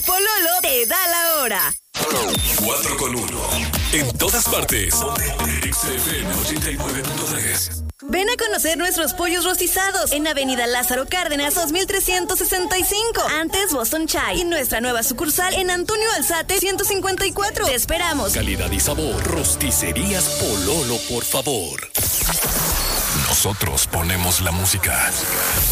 Pololo te da la hora. 4 con 1. En todas partes. XFM 89.3. Ven a conocer nuestros pollos rostizados en Avenida Lázaro Cárdenas 2365, antes Boston Chai, y nuestra nueva sucursal en Antonio Alzate 154. Te esperamos. Calidad y sabor. Rosticerías Pololo, por favor. Nosotros ponemos la música.